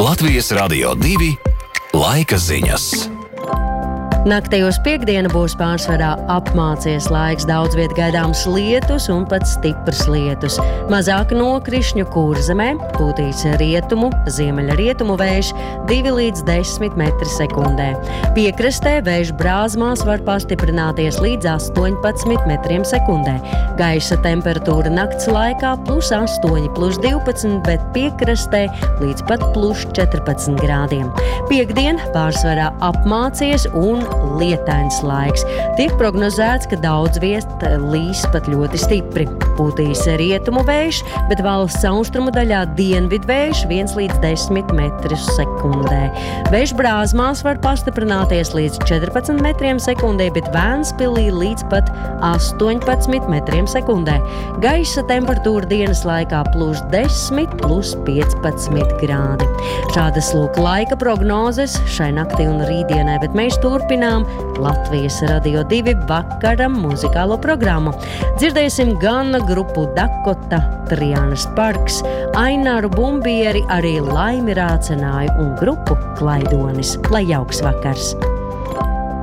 Latvijas Radio 2 laika ziņas. Naktī uz piektdienu būs pārsvarā apmācies laiks, daudz viet gaidāms lietus un pat stiprs lietus. Mazāk nokrišņu Kurzemē, pūtīs rietumu, ziemeļrietumu vējš 2 līdz 10 metri sekundē. Piekrastē vējš brāzmās var pastiprināties līdz 18 metriem sekundē. Gaisa temperatūra nakts laikā +8, +12, bet piekrastē līdz pat +14 grādiem. Piektdien pārsvarā apmācies un lietains laiks. Tiek prognozēts, ka daudz viet līs pat ļoti stipri. Pūtīs rietumu vējš, bet valsts austrumu daļā dienvidvējš 1 līdz 10 metrus sekundē. Vējš brāzmās var pastiprināties līdz 14 metriem sekundē, bet Vēnspilī līdz pat 18 metriem sekundē. Gaisa temperatūra dienas laikā +10, +15 grādi. Šādas lūk laika prognozes šai naktī un rītdienai, bet mēs turpinām Latvijas Radio 2 vakaram muzikālo programmu. Dzirdēsim gan grupu Dakota, Trianas Parks, Aināru Bumbieri, arī Laimi Rācenāju un grupu Klaidonis. Lai jauks vakars!